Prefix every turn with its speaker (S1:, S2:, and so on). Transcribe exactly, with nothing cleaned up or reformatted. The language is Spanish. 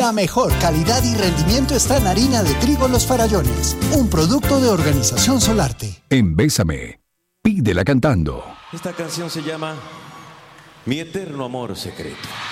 S1: La mejor calidad y rendimiento está en harina de trigo Los Farallones, un producto de Organización Solarte.
S2: En Bésame, pídela cantando.
S3: Esta canción se llama Mi Eterno Amor Secreto.